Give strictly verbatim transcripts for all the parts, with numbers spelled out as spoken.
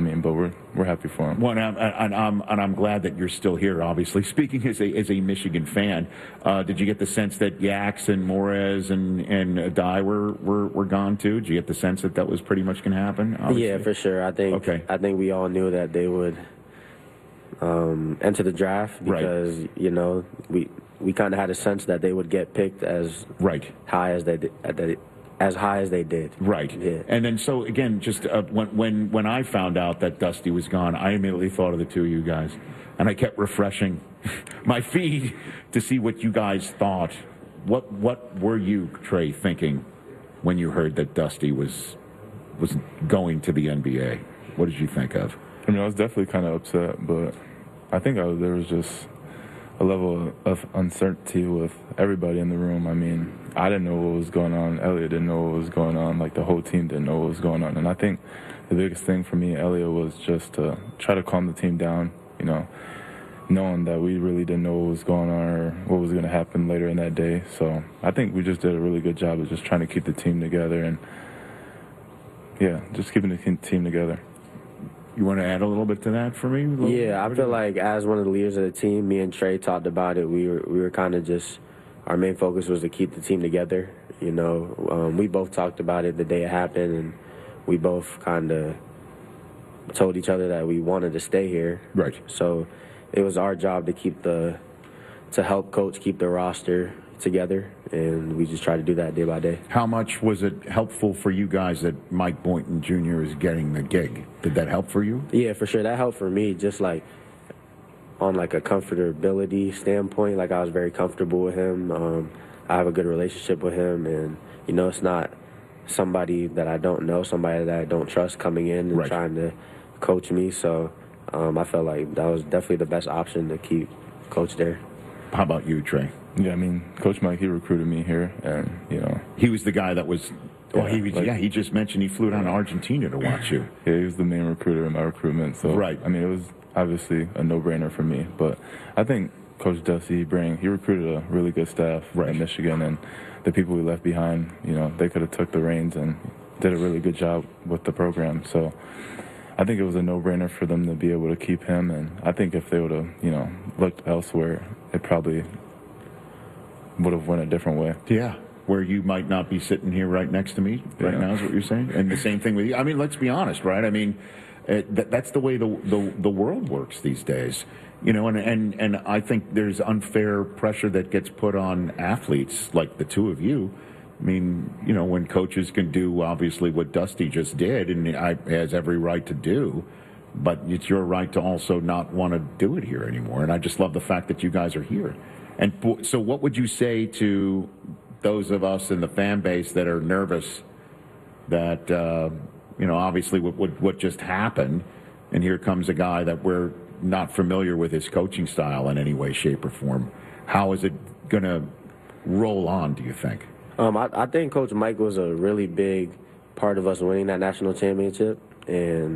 mean, but we're we're happy for him. Well, and I'm, and I'm and I'm glad that you're still here. Obviously, speaking as a as a Michigan fan, uh, did you get the sense that Yax and Morez and and Adai were, were were gone too? Did you get the sense that that was pretty much going to happen? Obviously? Yeah, for sure. I think okay. I think we all knew that they would um, enter the draft because right. you know we we kind of had a sense that they would get picked as right high as they did. As high as they did. Right. Yeah. And then, so, again, just uh, when, when when I found out that Dusty was gone, I immediately thought of the two of you guys. And I kept refreshing my feed to see what you guys thought. What what were you, Trey, thinking when you heard that Dusty was was going to the N B A? What did you think of? I mean, I was definitely kind of upset, but I think I was, there was just a level of uncertainty with everybody in the room. I mean, I didn't know what was going on. Elliot didn't know what was going on. Like, the whole team didn't know what was going on. And I think the biggest thing for me and Elliot was just to try to calm the team down, you know, knowing that we really didn't know what was going on or what was going to happen later in that day. So I think we just did a really good job of just trying to keep the team together and, yeah, just keeping the team together. You want to add a little bit to that for me? Yeah, I feel like as one of the leaders of the team, me and Trey talked about it. We were we were kind of just, our main focus was to keep the team together. You know, um, we both talked about it the day it happened, and we both kind of told each other that we wanted to stay here. Right. So it was our job to keep the, to help coach keep the roster together, and we just try to do that day by day. How much was it helpful for you guys that Mike Boynton Junior is getting the gig? Did that help for you? Yeah, for sure. That helped for me, just like on like a comfortability standpoint. Like, I was very comfortable with him. Um, I have a good relationship with him, and, you know, it's not somebody that I don't know, somebody that I don't trust coming in and right. trying to coach me. So um, I felt like that was definitely the best option to keep Coach there. How about you, Trey? Yeah, I mean, Coach Mike, he recruited me here, and, you know. He was the guy that was, well, yeah, he was, like, yeah, he just mentioned he flew down to Argentina to watch you. Yeah, he was the main recruiter in my recruitment. So, right. I mean, it was obviously a no-brainer for me. But I think Coach Dusty, he, bring, he recruited a really good staff right. in Michigan, and the people we left behind, you know, they could have took the reins and did a really good job with the program. So I think it was a no-brainer for them to be able to keep him, and I think if they would have, you know, looked elsewhere, it probably would have went a different way. Yeah, where you might not be sitting here right next to me right yeah. now is what you're saying. And the same thing with you. I mean, let's be honest, right? I mean, uh, th- that's the way the, the the world works these days. You know, and, and, and I think there's unfair pressure that gets put on athletes like the two of you. I mean, you know, when coaches can do obviously what Dusty just did, and I has every right to do, but it's your right to also not want to do it here anymore. And I just love the fact that you guys are here. And so what would you say to those of us in the fan base that are nervous that, uh, you know, obviously what, what, what just happened, and here comes a guy that we're not familiar with his coaching style in any way, shape, or form. How is it going to roll on, do you think? Um, I, I think Coach Mike was a really big part of us winning that national championship. And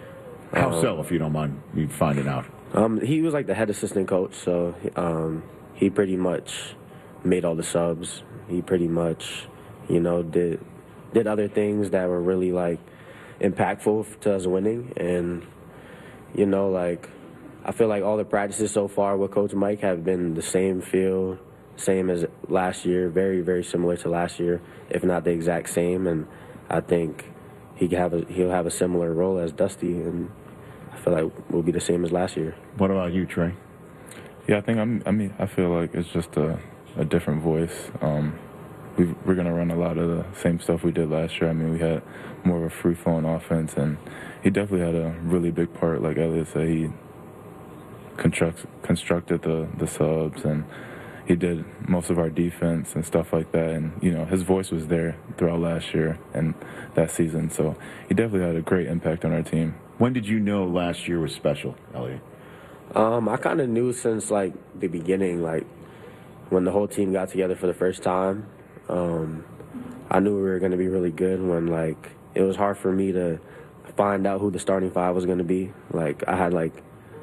How um, so, if you don't mind you finding out? Um, he was like the head assistant coach, so um, he pretty much made all the subs. He pretty much, you know, did did other things that were really, like, impactful to us winning. And, you know, like, I feel like all the practices so far with Coach Mike have been the same feel, same as last year, very, very similar to last year, if not the exact same. And I think he have a, he'll have a similar role as Dusty, and I feel like we'll be the same as last year. What about you, Trey? Yeah, I think I'm, I mean, I feel like it's just a, a different voice. Um, we've, we're going to run a lot of the same stuff we did last year. I mean, we had more of a free-flowing offense, and he definitely had a really big part. Like Elliot said, he constructs, constructed the, the subs, and he did most of our defense and stuff like that. And, you know, his voice was there throughout last year and that season. So he definitely had a great impact on our team. When did you know last year was special, Elliot? Um, I kind of knew since, like, the beginning, like, when the whole team got together for the first time. Um, I knew we were going to be really good when, like, it was hard for me to find out who the starting five was going to be. Like, I had, like,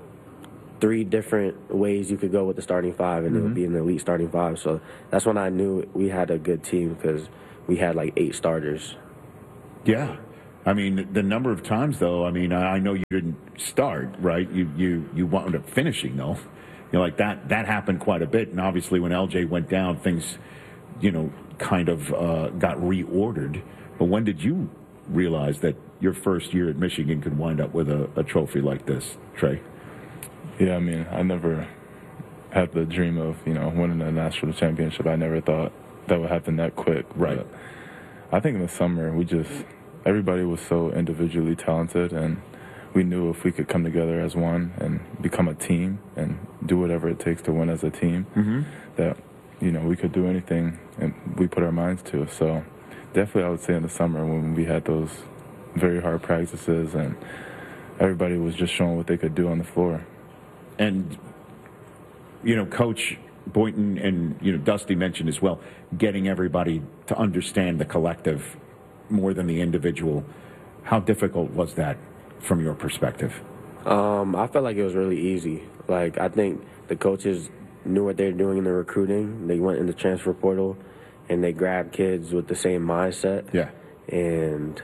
three different ways you could go with the starting five, and mm-hmm. it would be an elite starting five. So that's when I knew we had a good team, because we had, like, eight starters. Yeah. I mean, the number of times, though, I mean, I know you didn't start, right? You you you wound up finishing, though. You know, like that that happened quite a bit. And obviously, when L J went down, things, you know, kind of uh, got reordered. But when did you realize that your first year at Michigan could wind up with a, a trophy like this, Trey? Yeah, I mean, I never had the dream of, you know, winning a national championship. I never thought that would happen that quick. Right. But I think in the summer, we just, everybody was so individually talented, and we knew if we could come together as one and become a team and do whatever it takes to win as a team, mm-hmm. that, you know, we could do anything and we put our minds to. So definitely I would say in the summer when we had those very hard practices and everybody was just showing what they could do on the floor. And, you know, Coach Boynton and, you know, Dusty mentioned as well, getting everybody to understand the collective more than the individual. How difficult was that from your perspective? Um, I felt like it was really easy. Like, I think the coaches knew what they were doing in the recruiting. They went in the transfer portal, and they grabbed kids with the same mindset. Yeah. And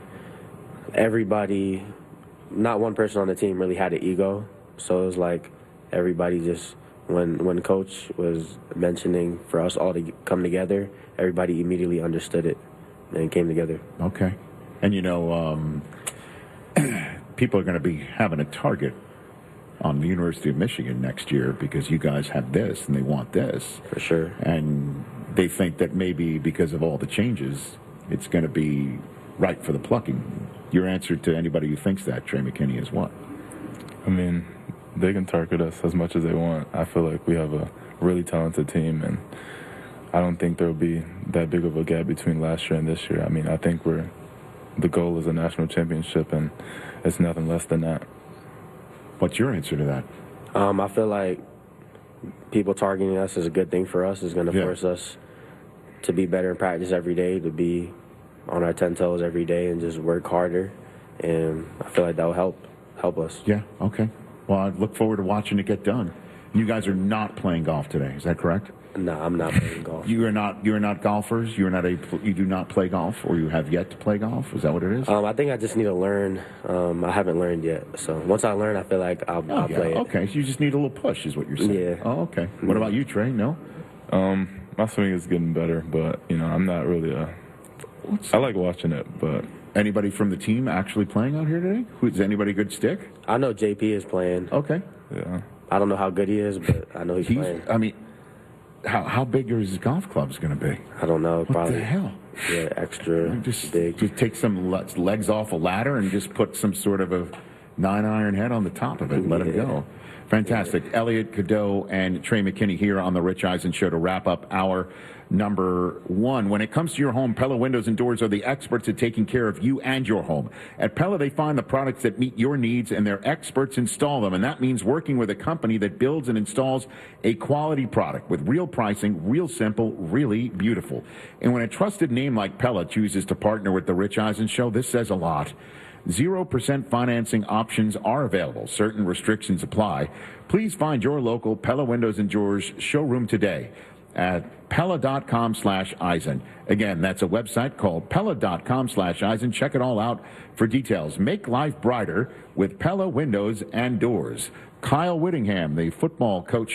everybody, not one person on the team really had an ego. So it was like everybody just, when when Coach was mentioning for us all to come together, everybody immediately understood it and came together. Okay. And, you know, um, people are going to be having a target on the University of Michigan next year because you guys have this and they want this. For sure. And they think that maybe because of all the changes, it's going to be right for the plucking. Your answer to anybody who thinks that, Trey McKinney, is what? I mean, they can target us as much as they want. I feel like we have a really talented team, and I don't think there will be that big of a gap between last year and this year. I mean, I think we're the goal is a national championship, and it's nothing less than that. What's your answer to that? Um, I feel like people targeting us is a good thing for us. It's going to Yeah. force us to be better in practice every day, to be on our ten toes every day and just work harder. And I feel like that will help help us. Yeah, okay. Well, I look forward to watching it get done. You guys are not playing golf today, is that correct? No, I'm not playing golf. You are not. You are not golfers. You are not a. You do not play golf, or you have yet to play golf. Is that what it is? Um, I think I just need to learn. Um, I haven't learned yet. So once I learn, I feel like I'll, oh, I'll yeah. play it. Okay, so you just need a little push, is what you're saying. Yeah. Oh, okay. What about you, Trey? No. Um, my swing is getting better, but you know, I'm not really a. I like watching it, but Anybody from the team actually playing out here today? Who, is anybody good stick? I know J P is playing. Okay. yeah. I don't know how good he is, but I know he's, He's. playing. I mean, how how big are his golf clubs going to be? I don't know. What Probably. the hell? Yeah, extra Just big. just take some le- legs off a ladder and just put some sort of a nine iron head on the top of it and let it Yeah. go. Fantastic. Elliot Cadeau and Trey McKinney here on the Rich Eisen Show to wrap up our number one. When it comes to your home, Pella Windows and Doors are the experts at taking care of you and your home. At Pella, they find the products that meet your needs, and their experts install them. And that means working with a company that builds and installs a quality product with real pricing, real simple, really beautiful. And when a trusted name like Pella chooses to partner with the Rich Eisen Show, this says a lot. zero percent financing options are available. Certain restrictions apply. Please find your local Pella Windows and Doors showroom today at Pella.com slash Eisen. Again, that's a website called Pella.com slash Eisen. Check it all out for details. Make life brighter with Pella Windows and Doors. Kyle Whittingham, the football coach.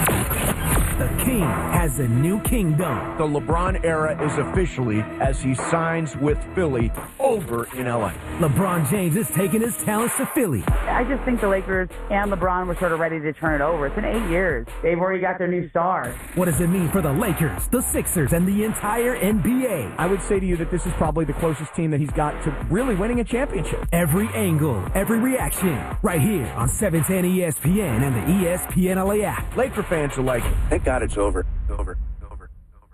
The king has a new kingdom. The LeBron era is officially as he signs with Philly over in L A. LeBron James is taking his talents to Philly. I just think the Lakers and LeBron were sort of ready to turn it over. It's been eight years. They've already got their new star. What does it mean for the Lakers, the Sixers, and the entire N B A? I would say to you that this is probably the closest team that he's got to really winning a championship. Every angle, every reaction, right here on seven ten E S P N and the E S P N L A app. Laker fans are like, thank God it's over. Over. Over.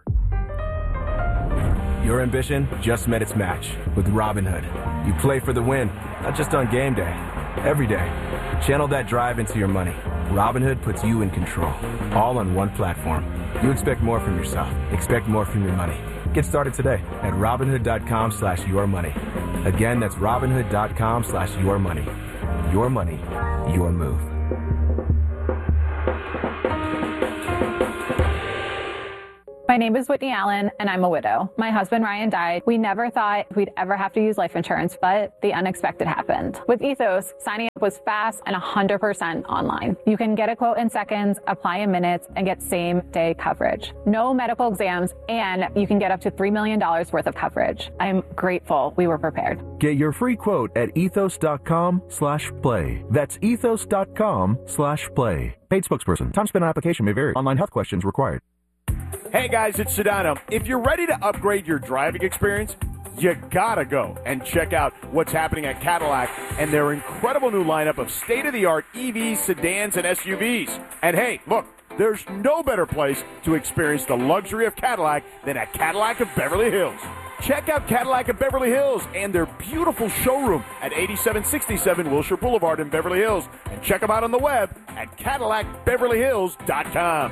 Over. Your ambition just met its match with Robinhood. You play for the win, not just on game day, every day. Channel that drive into your money. Robinhood puts you in control, all on one platform. You expect more from yourself. Expect more from your money. Get started today at Robinhood.com slash your money. Again, that's Robinhood.com slash your money. Your money, your move. My name is Whitney Allen, and I'm a widow. My husband, Ryan, died. We never thought we'd ever have to use life insurance, but the unexpected happened. With Ethos, signing up was fast and one hundred percent online. You can get a quote in seconds, apply in minutes, and get same-day coverage. No medical exams, and you can get up to three million dollars worth of coverage. I'm grateful we were prepared. Get your free quote at ethos.com slash play. That's ethos.com slash play. Paid spokesperson. Time spent on application may vary. Online health questions required. Hey guys, it's Sedano. If you're ready to upgrade your driving experience, you gotta go and check out what's happening at Cadillac and their incredible new lineup of state-of-the-art E Vs, sedans, and S U Vs. And hey, look, there's no better place to experience the luxury of Cadillac than at Cadillac of Beverly Hills. Check out Cadillac of Beverly Hills and their beautiful showroom at eighty-seven sixty-seven Wilshire Boulevard in Beverly Hills. And check them out on the web at Cadillac Beverly Hills dot com.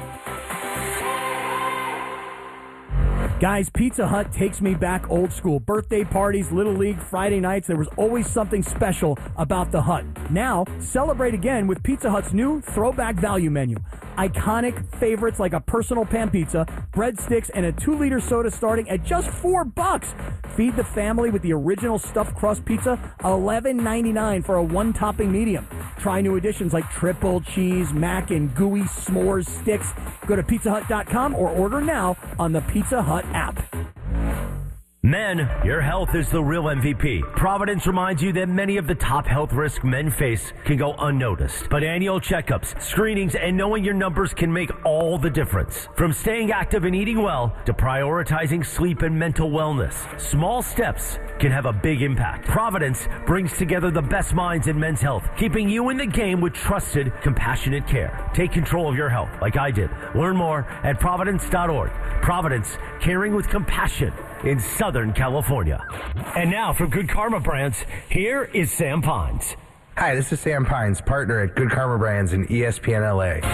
Guys, Pizza Hut takes me back old school. Birthday parties, Little League, Friday nights, there was always something special about the Hut. Now, celebrate again with Pizza Hut's new throwback value menu. Iconic favorites like a personal pan pizza, breadsticks, and a two-liter soda starting at just four bucks. Feed the family with the original stuffed crust pizza, eleven ninety-nine for a one-topping medium. Try new additions like triple cheese, mac, and gooey s'mores sticks. Go to pizza hut dot com or order now on the Pizza Hut app. Men, your health is the real M V P. Providence reminds you that many of the top health risks men face can go unnoticed. But annual checkups, screenings, and knowing your numbers can make all the difference. From staying active and eating well to prioritizing sleep and mental wellness, small steps can have a big impact. Providence brings together the best minds in men's health, keeping you in the game with trusted, compassionate care. Take control of your health like I did. Learn more at providence dot org. Providence, caring with compassion in Southern California. And now from Good Karma Brands, here is Sam Pines. Hi, this is Sam Pines, partner at Good Karma Brands in E S P N L A.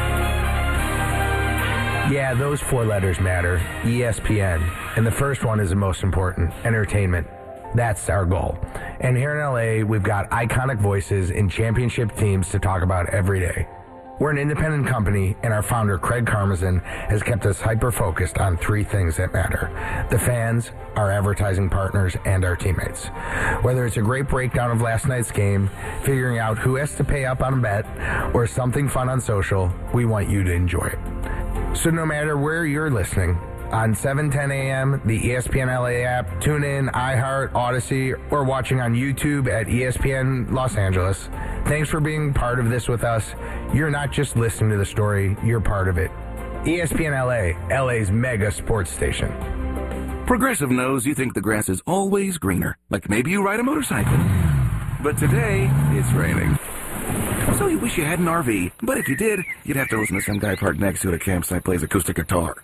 Yeah, those four letters matter, E S P N. And the first one is the most important, entertainment. That's our goal. And here in L A, we've got iconic voices in championship teams to talk about every day. We're an independent company, and our founder, Craig Karmazin, has kept us hyper-focused on three things that matter: the fans, our advertising partners, and our teammates. Whether it's a great breakdown of last night's game, figuring out who has to pay up on a bet, or something fun on social, we want you to enjoy it. So no matter where you're listening, on seven ten a.m., the E S P N L A app, TuneIn, iHeart, Odyssey, or watching on YouTube at E S P N Los Angeles, thanks for being part of this with us. You're not just listening to the story, you're part of it. E S P N L A, L A's mega sports station. Progressive knows you think the grass is always greener, like maybe you ride a motorcycle. But today, it's raining. So you wish you had an R V, but if you did, you'd have to listen to some guy parked next to it at a campsite plays acoustic guitar.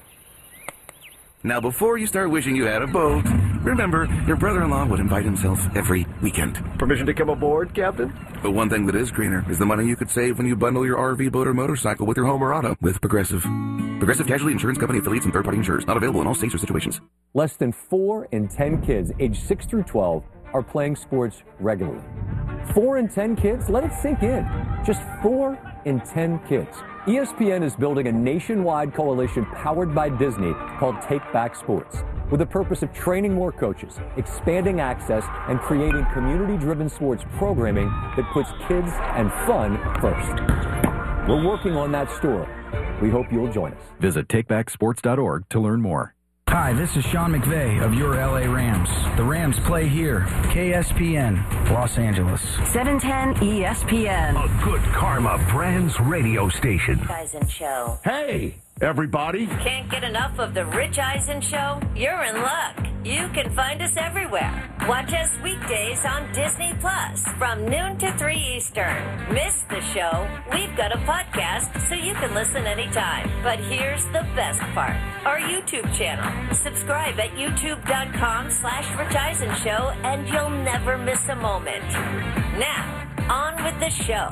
Now, before you start wishing you had a boat, remember, your brother-in-law would invite himself every weekend. Permission to come aboard, Captain? But one thing that is greener is the money you could save when you bundle your R V, boat, or motorcycle with your home or auto with Progressive. Progressive Casualty Insurance Company affiliates and third-party insurers. Not available in all states or situations. Less than four in ten kids aged six through twelve are playing sports regularly. Four in ten kids? Let it sink in. Just four in ten kids. E S P N is building a nationwide coalition powered by Disney called Take Back Sports, with the purpose of training more coaches, expanding access, and creating community-driven sports programming that puts kids and fun first. We're working on that story. We hope you'll join us. Visit take back sports dot org to learn more. Hi, this is Sean McVay of your L A Rams. The Rams play here, K S P N, Los Angeles. seven ten E S P N. A Good Karma Brands radio station. Eisen Show. Hey, everybody. Can't get enough of the Rich Eisen Show? You're in luck. You can find us everywhere. Watch us weekdays on Disney Plus from noon to three Eastern. Miss the show? We've got a podcast so you can listen anytime. But here's the best part. Our YouTube channel. Subscribe at youtube.com slash Rich Eisen Show and you'll never miss a moment. Now, on with the show.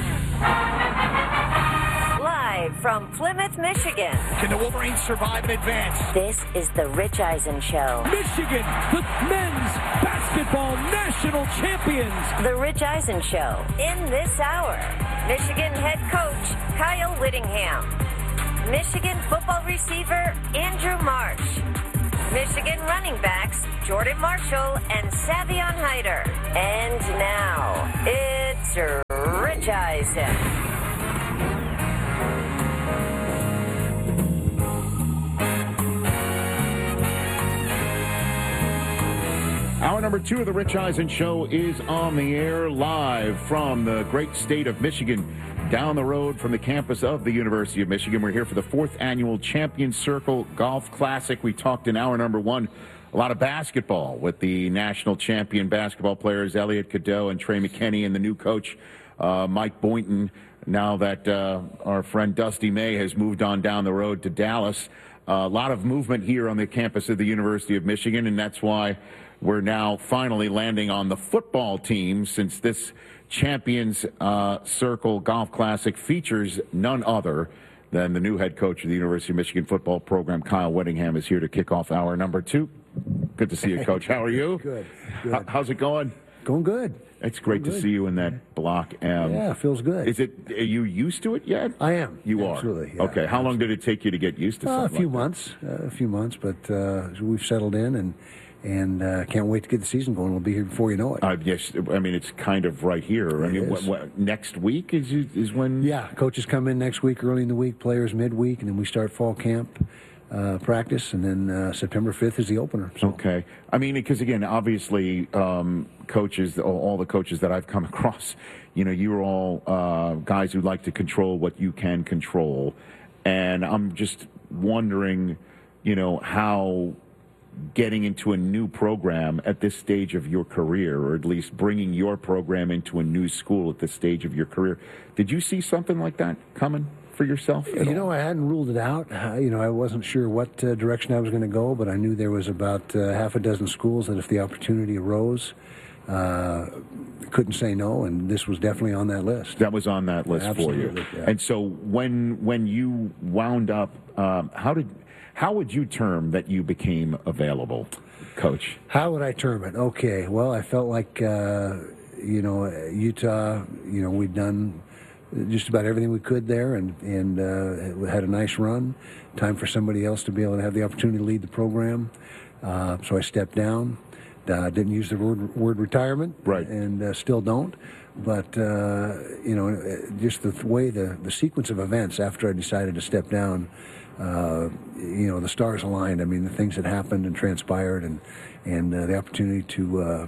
Live from Plymouth, Michigan. Can the Wolverines survive and advance? This is the Rich Eisen Show. Michigan, the men's basketball national champions. The Rich Eisen Show. In this hour, Michigan head coach Kyle Whittingham. Michigan football receiver Andrew Marsh. Michigan running backs Jordan Marshall and Savion Hyder. And now, it's Rich Eisen. Hour number two of the Rich Eisen Show is on the air live from the great state of Michigan, down the road from the campus of the University of Michigan. We're here for the fourth annual Champion Circle Golf Classic. We talked in hour number one a lot of basketball with the national champion basketball players Elliot Cadeau and Trey McKinney, and the new coach uh, Mike Boynton. Now that uh, our friend Dusty May has moved on down the road to Dallas, uh, a lot of movement here on the campus of the University of Michigan, and that's why we're now finally landing on the football team, since this Champions uh, Circle Golf Classic features none other than the new head coach of the University of Michigan football program. Kyle Whittingham is here to kick off hour number two. Good to see you, Coach. How are you? Good. good. How, how's it going? Going good. It's great going to good. see you in that block. Um, yeah, it feels good. Is it? Are you used to it yet? I am. You Absolutely, are. yeah, okay. How long did it take you to get used to Uh, a something few like months. Uh, a few months, but uh, we've settled in, and and uh, can't wait to get the season going. We'll be here before you know it. Uh, yes, I mean it's kind of right here. I It mean, what, is. what, next week is is when? Yeah, coaches come in next week, early in the week, players midweek, and then we start fall camp uh, practice, and then uh, September fifth is the opener. So. Okay. I mean, because again, obviously, um, coaches, all, all the coaches that I've come across, you know, you're all uh, guys who like to control what you can control, and I'm just wondering, you know, how getting into a new program at this stage of your career, or at least bringing your program into a new school at this stage of your career. Did you see something like that coming for yourself? You know, I hadn't ruled it out. Uh, you know, I wasn't sure what uh, direction I was going to go, but I knew there was about uh, half a dozen schools that if the opportunity arose, uh, couldn't say no, and this was definitely on that list. That was on that list Absolutely, for you. yeah. And so when when you wound up, um, how did how would you term that you became available, Coach? How would I term it? Okay, well, I felt like, uh, you know, Utah, you know, we'd done just about everything we could there, and, and uh, had a nice run. Time for somebody else to be able to have the opportunity to lead the program. Uh, so I stepped down. Uh, didn't use the word, word retirement, right, and uh, still don't. But, uh, you know, just the way the, the sequence of events after I decided to step down, uh, you know, the stars aligned. I mean, the things that happened and transpired, and, and uh, the opportunity to, uh,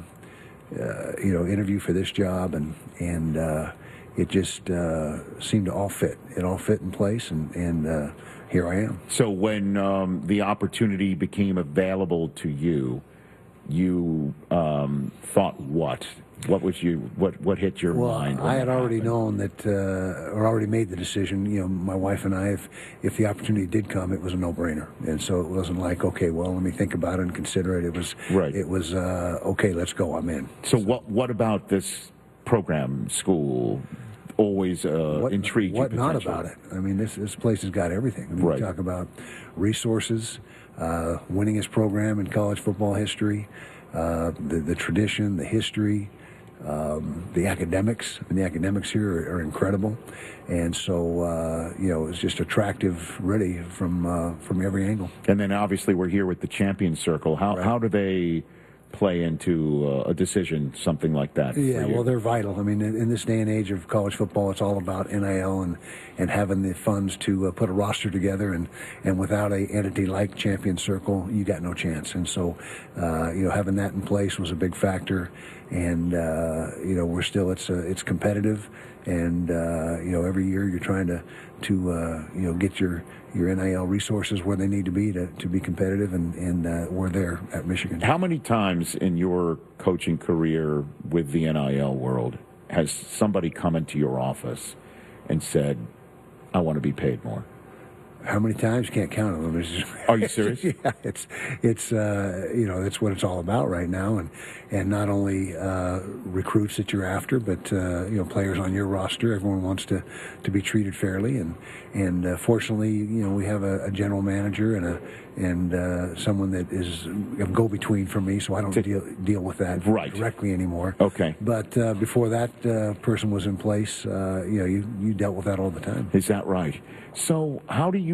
uh, you know, interview for this job, and, and uh, it just uh, seemed to all fit. It all fit in place, and, and uh, here I am. So when um, the opportunity became available to you, you um, thought what? What was you? What what hit your well, mind? when I had that already happened? known that, uh, or already made the decision. You know, my wife and I, if if the opportunity did come, it was a no-brainer, and so it wasn't like, okay, well, let me think about it and consider it. It was right. It was uh, okay, let's go. I'm in. So what what about this program, school, always uh, what, intrigued what you? What not potentially? about it? I mean, this this place has got everything. I mean, Right. We talk about resources, uh, winningest program in college football history, uh, the the tradition, the history. Um, the academics, I mean, the academics here are, are incredible, and so uh, you know it's just attractive, really from uh, from every angle. And then obviously we're here with the Champion Circle. How Right. how do they play into uh, a decision, something like that? for Yeah, you? well, they're vital. I mean, in, in this day and age of college football, it's all about N I L and, and having the funds to uh, put a roster together. And, and without a entity like Champion Circle, you got no chance. And so, uh, you know, having that in place was a big factor. And uh, you know, we're still it's uh, it's competitive. And uh, you know, every year you're trying to to uh, you know get your your N I L resources where they need to be to, to be competitive, and, and uh, we're there at Michigan. How many times in your coaching career with the N I L world has somebody come into your office and said, I want to be paid more? How many times? Can't count them. It's just, Are you serious? yeah, it's it's uh, you know that's what it's all about right now, and and not only uh, recruits that you're after, but uh, you know players on your roster. Everyone wants to, to be treated fairly, and and uh, fortunately, you know we have a, a general manager and a and uh, someone that is a go-between for me, so I don't deal deal with that right. directly anymore. Okay. But uh, before that uh, person was in place, uh, you know you you dealt with that all the time. Is that right? So how do you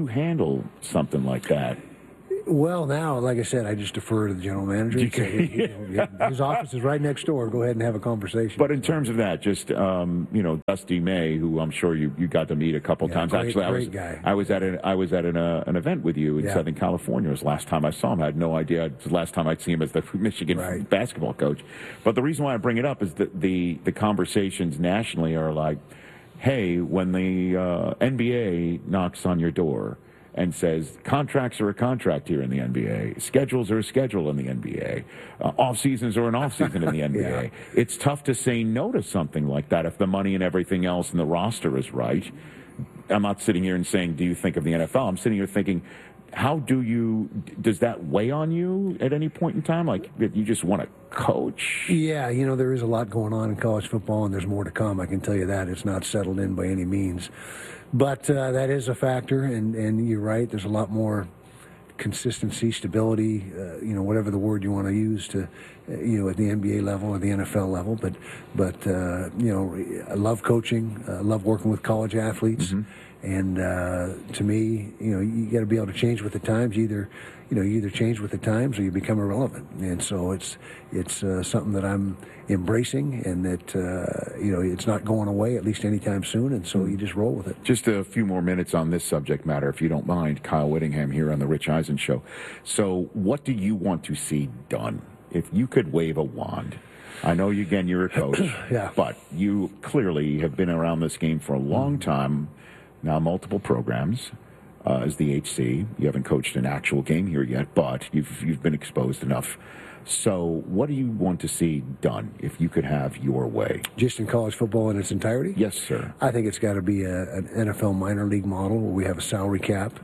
you handle something like that? Well, now, like I said, I just defer to the general manager. And say, you know, his office is right next door. Go ahead and have a conversation. But in terms of that, just um, you know, Dusty May, who I'm sure you, you got to meet a couple Yeah, times. great- Actually, I was great guy. I was at an I was at an, uh, an event with you in Yeah. Southern California. It was the last time I saw him. I had no idea. It was the last time I'd see him as the Michigan basketball coach. But the reason why I bring it up is that the the conversations nationally are like, hey, when the uh, N B A knocks on your door and says contracts are a contract here in the N B A, schedules are a schedule in the N B A, uh, off seasons are an off season in the N B A. Yeah. It's tough to say no to something like that if the money and everything else and the roster is right. I'm not sitting here and saying, do you think of the N F L? I'm sitting here thinking, how do you, does that weigh on you at any point in time? Like, you just want to coach? Yeah, you know, there is a lot going on in college football, and there's more to come. I can tell you that. It's not settled in by any means. But uh, that is a factor, and, and you're right. There's a lot more consistency, stability, uh, you know, whatever the word you want to use to, uh, you know, at the N B A level or the N F L level. But, but uh, you know, I love coaching. I love working with college athletes. Mm-hmm. And uh, to me, you know, you got to be able to change with the times. Either, you know, you either change with the times or you become irrelevant. And so it's it's uh, something that I'm embracing, and that uh, you know, it's not going away at least anytime soon. And so you just roll with it. Just a few more minutes on this subject matter, if you don't mind. Kyle Whittingham here on the Rich Eisen Show. So, what do you want to see done? If you could wave a wand. I know, you, again, you're a coach, yeah. but you clearly have been around this game for a long time. Now, multiple programs uh, as the H C. You haven't coached an actual game here yet, but you've you've been exposed enough. So, what do you want to see done if you could have your way? Just in college football in its entirety? Yes, sir. I think it's got to be a, an N F L minor league model where we have a salary cap.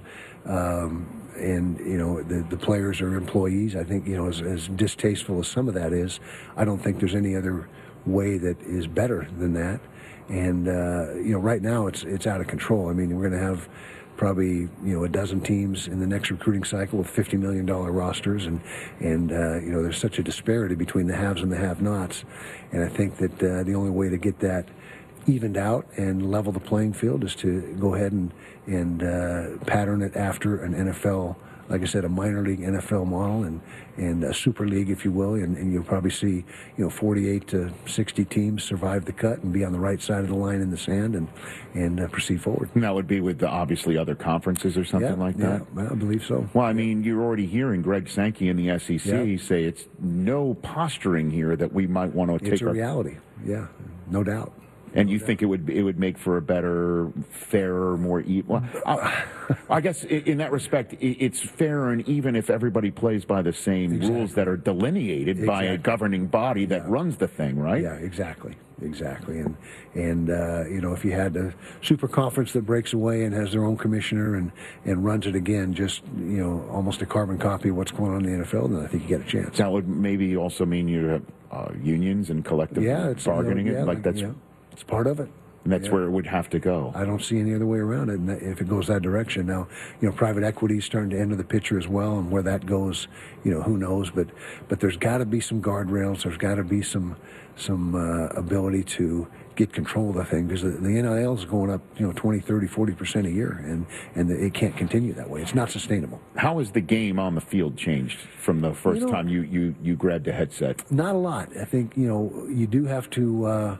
Um, and, you know, the, the players are employees. I think, you know, as, as distasteful as some of that is, I don't think there's any other way that is better than that. And, uh, you know, right now it's it's out of control. I mean, we're going to have probably, you know, a dozen teams in the next recruiting cycle with fifty million dollars rosters. And, and uh, you know, there's such a disparity between the haves and the have-nots. And I think that uh, the only way to get that evened out and level the playing field is to go ahead and, and uh, pattern it after an N F L, like I said, a minor league N F L model, and, and a super league, if you will, and, and you'll probably see, you know, forty-eight to sixty teams survive the cut and be on the right side of the line in the sand and, and uh, proceed forward. And that would be with the, obviously other conferences or something Yeah, like that? Yeah, I believe so. Well, I mean, you're already hearing Greg Sankey in the S E C Yeah. say it's no posturing here that we might want to take It's a our... reality, yeah, no doubt. And you think it would it would make for a better, fairer, more even? Well, I, I guess in, in that respect, it, it's fairer and even if everybody plays by the same Exactly. rules that are delineated by a Exactly. governing body that runs the thing, right? Yeah, exactly, exactly. And and uh, you know, if you had a super conference that breaks away and has their own commissioner and, and runs it again, just, you know, almost a carbon copy of what's going on in the N F L, then I think you get a chance. That would maybe also mean you have uh, unions and collective Yeah, it's bargaining. you know, it yeah, like that's yeah, it's part of it. and that's Yeah. where it would have to go. I don't see any other way around it, and that- if it goes that direction. Now, you know, private equity is starting to enter the picture as well, and where that goes, you know, who knows? But but there's got to be some guardrails. There's got to be some some uh, ability to get control of the thing, because the, the N I L is going up, you know, twenty, thirty, forty percent a year, and and it can't continue that way. It's not sustainable. How has the game on the field changed from the first You know- time you, you, you grabbed a headset? Not a lot. I think, you know, you do have to uh,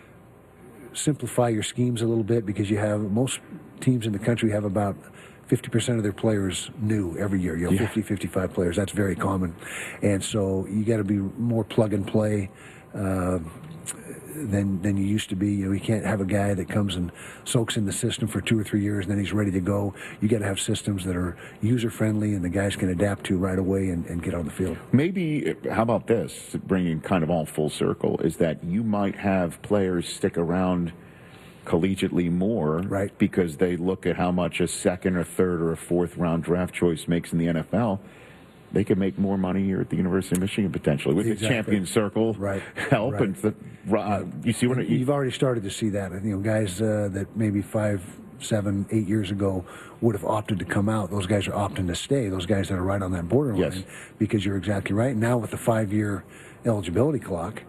simplify your schemes a little bit, because you have, most teams in the country have about fifty percent of their players new every year. You know, Yeah. fifty, fifty-five players. That's very common. And so you got to be more plug and play uh, than than you used to be. You know, you can't have a guy that comes and soaks in the system for two or three years and then he's ready to go. You got to have systems that are user friendly and the guys can adapt to right away and, and get on the field. Maybe, how about this, bringing kind of all full circle, is that you might have players stick around collegiately more, right? Because they look at how much a second or third or a fourth round draft choice makes in the N F L. They could make more money here at the University of Michigan potentially with Exactly. the champion circle Right. help. Right. And the, uh, you see what And I, you, you've already started to see that. You know, guys uh, that maybe five, seven, eight years ago would have opted to come out. Those guys are opting to stay. Those guys that are right on that borderline, Yes. because you're exactly right. Now with the five-year eligibility clock,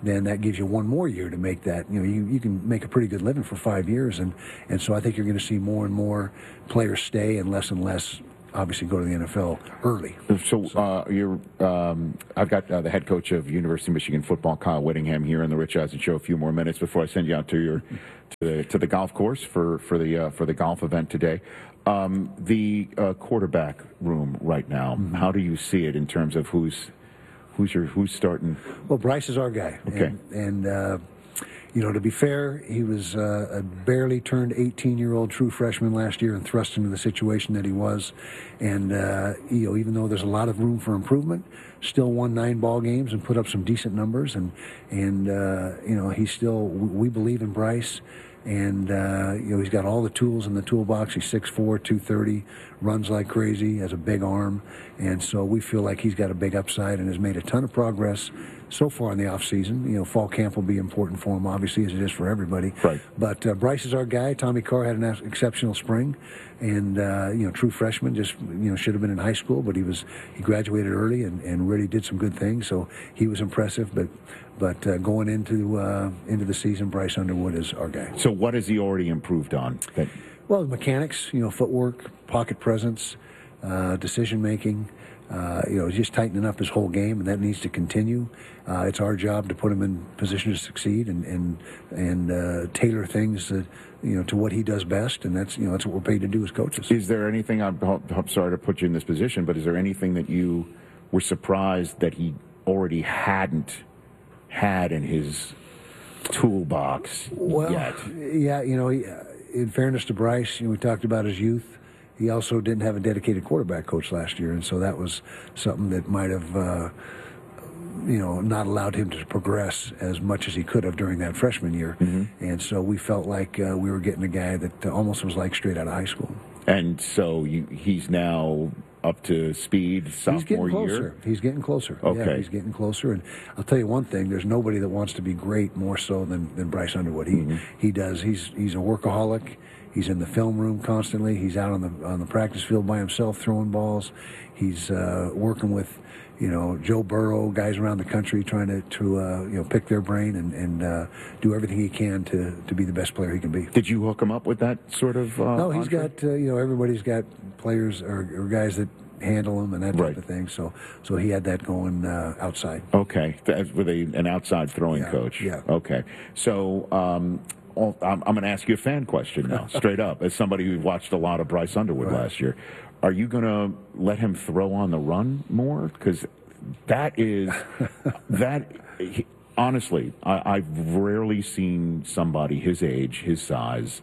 then that gives you one more year to make that. You know, you, you can make a pretty good living for five years, and, and so I think you're going to see more and more players stay and less and less obviously go to the N F L early. So, uh, you're, um, I've got uh, the head coach of University of Michigan football, Kyle Whittingham, here on the Rich Eisen Show. A few more minutes before I send you out to your to the, to the golf course for for the uh, for the golf event today. Um, the uh, quarterback room right now. Mm-hmm. How do you see it in terms of who's who's your who's starting? Well, Bryce is our guy. Okay, and. and uh, You know, to be fair, he was uh, a barely turned eighteen-year-old true freshman last year and thrust into the situation that he was. And, uh, you know, even though there's a lot of room for improvement, still won nine ball games and put up some decent numbers. And, and uh, you know, he's still, we believe in Bryce. And, uh, you know, he's got all the tools in the toolbox. He's six four, two thirty, runs like crazy, has a big arm. And so we feel like he's got a big upside and has made a ton of progress so far in the offseason. You know, fall camp will be important for him, obviously, as it is for everybody. Right. But uh, Bryce is our guy. Tommy Carr had an exceptional spring. And, uh, you know, true freshman, just, you know, should have been in high school, but he was, he graduated early and, and really did some good things. So he was impressive. But but uh, going into uh, into the season, Bryce Underwood is our guy. So what has he already improved on? That- well, mechanics, you know, footwork, pocket presence, uh, decision making. Uh, you know, he's just tightening up his whole game, and that needs to continue. Uh, it's our job to put him in position to succeed and and and uh, tailor things that, you know, to what he does best, and that's you know that's what we're paid to do as coaches. Is there anything? I'm, I'm sorry to put you in this position, but is there anything that you were surprised that he already hadn't had in his toolbox well, yet? Yeah, you know, he, in fairness to Bryce, you know, we talked about his youth. He also didn't have a dedicated quarterback coach last year, and so that was something that might have, uh, you know, not allowed him to progress as much as he could have during that freshman year. Mm-hmm. And so we felt like uh, we were getting a guy that uh, almost was like straight out of high school. And so you, he's now up to speed sophomore he's getting closer. year? He's getting closer. Okay. Yeah, he's getting closer. And I'll tell you one thing, there's nobody that wants to be great more so than, than Bryce Underwood. He mm-hmm. he does. He's he's a workaholic. He's in the film room constantly. He's out on the on the practice field by himself throwing balls. He's uh, working with, you know, Joe Burrow, guys around the country trying to, to uh, you know, pick their brain and, and uh, do everything he can to, to be the best player he can be. Did you hook him up with that sort of uh, No, he's entree? got, uh, you know, everybody's got players or, or guys that handle him and that type right. of thing. So so he had that going uh, outside. Okay. With a, an outside throwing yeah. coach. Yeah. Okay. So um, I'm, I'm going to ask you a fan question now, straight up. As somebody who watched a lot of Bryce Underwood right. last year, are you going to let him throw on the run more? Because that is that. He, honestly, I, I've rarely seen somebody his age, his size,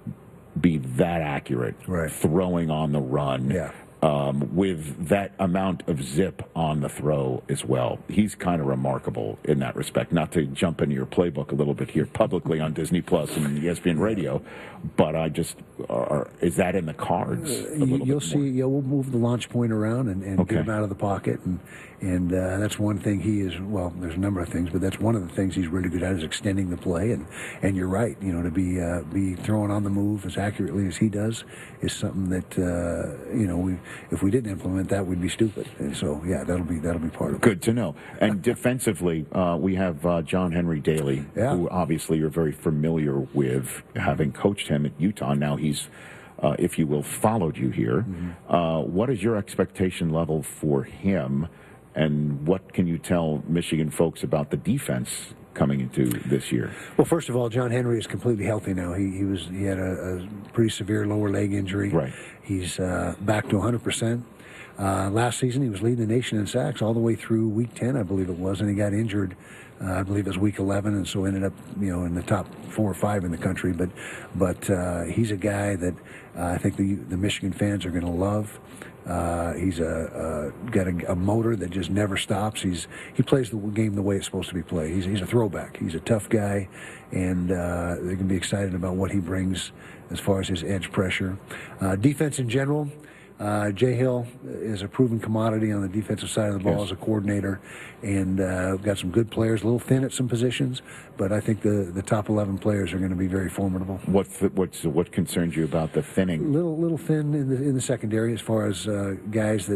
be that accurate right. throwing on the run. Yeah. Um, with that amount of zip on the throw as well. He's kind of remarkable in that respect. Not to jump into your playbook a little bit here publicly on Disney Plus and E S P N Radio, but I just, are, is that in the cards? Uh, you, you'll see, yeah, we'll move the launch point around and, and okay. get him out of the pocket. And, and uh, that's one thing he is, well, there's a number of things, but that's one of the things he's really good at is extending the play. And, and you're right, you know, to be uh, be throwing on the move as accurately as he does is something that, uh, you know, we if we didn't implement that, we'd be stupid. And so, yeah, that'll be that'll be part of it. Good to know. And defensively, uh, we have uh, John Henry Daly, yeah. who obviously you're very familiar with, having coached him at Utah. Now he's, uh, if you will, followed you here. Mm-hmm. Uh, what is your expectation level for him, and what can you tell Michigan folks about the defense coming into this year? Well, first of all, John Henry is completely healthy now. He he was he had a, a pretty severe lower leg injury. Right. He's uh, back to one hundred percent. Uh, last season, he was leading the nation in sacks all the way through week ten, I believe it was, and he got injured. Uh, I believe it was week eleven, and so ended up, you know, in the top four or five in the country. But but uh, he's a guy that uh, I think the the Michigan fans are going to love. Uh, he's a, uh, got a, a motor that just never stops. He's he plays the game the way it's supposed to be played. He's he's a throwback. He's a tough guy, and uh, they can be excited about what he brings as far as his edge pressure. Uh, defense in general. Uh, Jay Hill is a proven commodity on the defensive side of the ball yes. as a coordinator, and uh, we've got some good players, a little thin at some positions, but I think the, the top eleven players are going to be very formidable. What what's, what concerns you about the thinning? Little little thin in the in the secondary as far as uh, guys that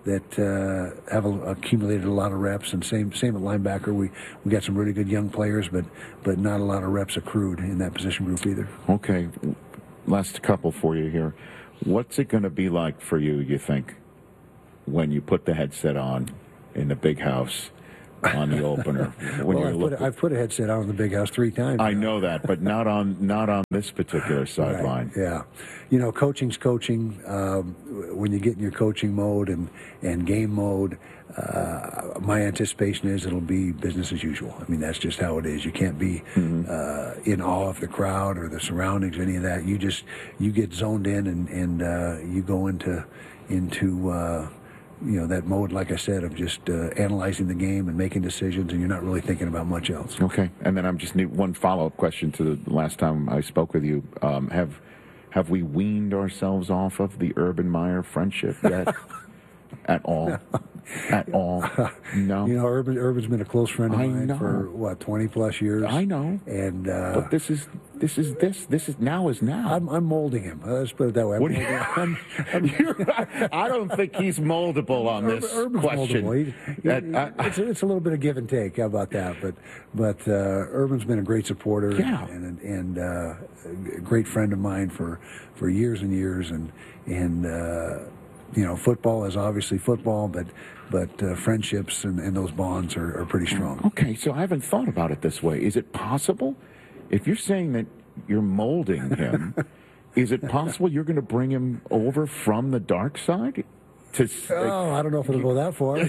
that uh, have a, accumulated a lot of reps, and same same at linebacker. We we got some really good young players, but but not a lot of reps accrued in that position group either. Okay, last couple for you here. What's it going to be like for you, you think, when you put the headset on in the big house on the opener? When well, you're I've, put, looking... I've put a headset on in the big house three times. I now. know that, but not on not on this particular sideline. Right, yeah. You know, coaching's coaching. Um, when you get in your coaching mode and, and game mode, uh, my anticipation is it'll be business as usual. I mean, that's just how it is. You can't be mm-hmm. uh, in awe of the crowd or the surroundings, any of that. You just you get zoned in and, and uh, you go into into uh, you know, that mode, like I said, of just uh, analyzing the game and making decisions, and you're not really thinking about much else. Okay, and then I'm just need one follow-up question to the last time I spoke with you. Um, have have we weaned ourselves off of the Urban Meyer friendship yet? At all? At all? No. You know, Urban Urban's been a close friend of I mine know. for what twenty plus years. I know. And uh, but this is this is this this is now is now. I'm, I'm molding him. Uh, let's put it that way. I'm What do you- molding- I'm- I'm- I don't think he's moldable on this Urban's question. moldable. He- he- That- I- it's, it's a little bit of give and take. How about that? But but uh, Urban's been a great supporter Yeah. and and uh, a great friend of mine for, for years and years. And and uh, you know, football is obviously football, but but uh, friendships and, and those bonds are, are pretty strong. Okay, so I haven't thought about it this way. Is it possible, if you're saying that you're molding him, is it possible you're going to bring him over from the dark side? To, Oh, I don't know if it'll go that far.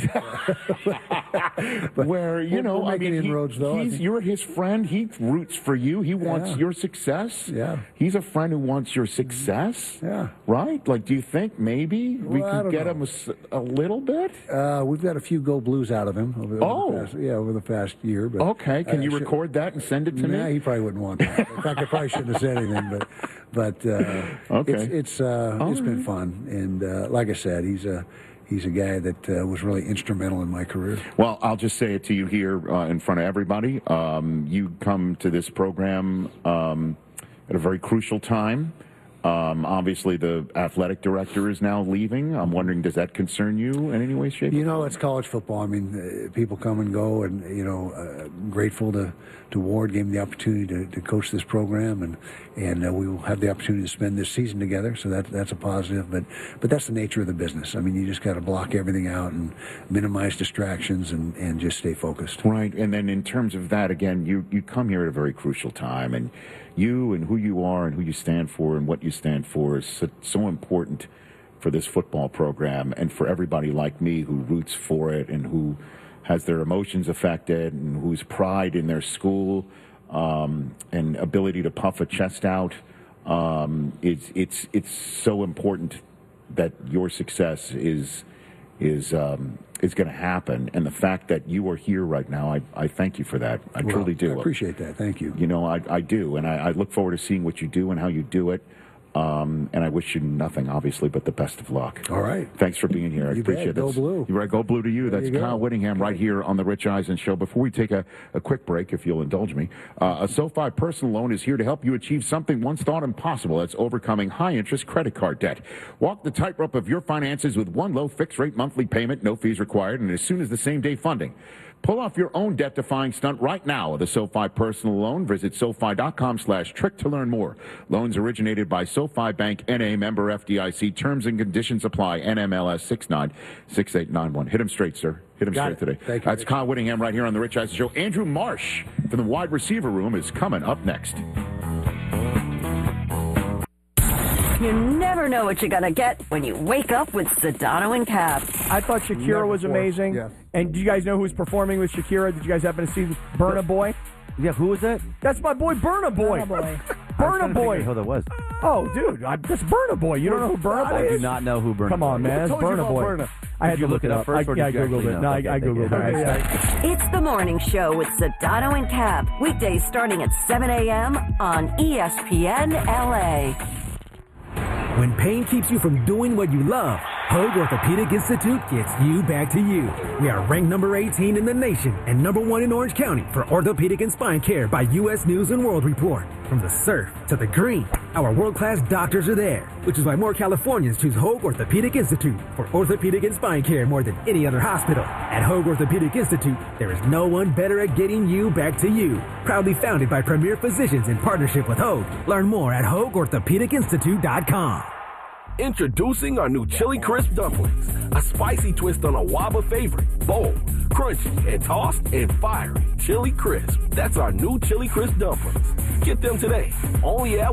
But where you we're- know, we're I making mean, he- inroads, though. I he's, think- you're his friend. He roots for you. He wants Yeah. your success. Yeah. He's a friend who wants your success. Yeah. Right? Like, do you think maybe we Well, I could don't get know. him a, s- a little bit? Uh, we've got a few Go Blues out of him over, over Oh. the past, yeah, over the past year. But Okay. Can uh, you should- record that and send it to Nah, me? he probably wouldn't want that. In fact, I probably shouldn't have said anything. But but uh, Okay. it's it's uh, All it's been right. fun. And uh, like I said, he's a he's a guy that uh, was really instrumental in my career. Well, I'll just say it to you here uh, in front of everybody. Um, you come to this program um, at a very crucial time. Um, obviously, the athletic director is now leaving. I'm wondering, does that concern you in any way, shape, or You know, it's college football. I mean, uh, people come and go, and you know, uh, grateful to, to Ward gave me the opportunity to, to coach this program, and and uh, we will have the opportunity to spend this season together. So that that's a positive. But but that's the nature of the business. I mean, you just got to block everything out and minimize distractions and, and just stay focused. Right, and then in terms of that, again, you, you come here at a very crucial time, and you and who you are and who you stand for and what you stand for is so, so important for this football program and for everybody like me who roots for it and who has their emotions affected and whose pride in their school um, and ability to puff a chest out. Um, it's, it's, it's so important that your success is is um, is going to happen, and the fact that you are here right now, I, I thank you for that. I Well, truly do. I appreciate that. Thank you. You know, I, I do, and I, I look forward to seeing what you do and how you do it. Um, and I wish you nothing, obviously, but the best of luck. All right. Thanks for being here. I You appreciate bet. it. Go Blue. You're right. Go Blue to you. There That's you go. Kyle Whittingham right here on the Rich Eisen Show. Before we take a, a quick break, if you'll indulge me, uh, a SoFi personal loan is here to help you achieve something once thought impossible. That's overcoming high-interest credit card debt. Walk the tightrope of your finances with one low fixed-rate monthly payment, no fees required, and as soon as the same-day funding. Pull off your own debt-defying stunt right now with a SoFi personal loan. Visit SoFi.com slash trick to learn more. Loans originated by SoFi Bank, N A, member F D I C. Terms and conditions apply. N M L S six nine six eight nine one. Hit him straight, sir. Hit him Got straight it. today. Thank you, That's Rich. Kyle Whittingham right here on the Rich Eisen Show. Andrew Marsh from the wide receiver room is coming up next. You never know what you're going to get when you wake up with Sedano and Cap. I thought Shakira Never was before. amazing. Yeah. And do you guys know who's performing with Shakira? Did you guys happen to see Burna Boy? Yeah, who was that? That's my boy Burna Boy. Burna Boy. I was Burna trying to figure Boy. out who that was. Oh, dude, I, that's Burna Boy. You don't know who Burna Boy I is? do not know who Burna Come on, Boy man. is. That's I told you Burna about Boy. Burna. I had Did you to look look it up up. first, I, or yeah, I did you googled actually it. know? No, I, Okay, I thank you. googled it. It's the morning show with Sedano and Cap. Weekdays starting at seven a.m. on E S P N L A. When pain keeps you from doing what you love, Hoag Orthopedic Institute gets you back to you. We are ranked number eighteen in the nation and number one in Orange County for orthopedic and spine care by U S News and World Report. From the surf to the green, our world-class doctors are there, which is why more Californians choose Hoag Orthopedic Institute for orthopedic and spine care more than any other hospital. At Hoag Orthopedic Institute, there is no one better at getting you back to you. Proudly founded by premier physicians in partnership with Hoag. Learn more at hoag orthopedic institute dot com. Introducing our new Chili Crisp dumplings, a spicy twist on a Waba favorite. Bold, crunchy, and tossed and fiery. Chili Crisp. That's our new Chili Crisp dumplings. Get them today. Only at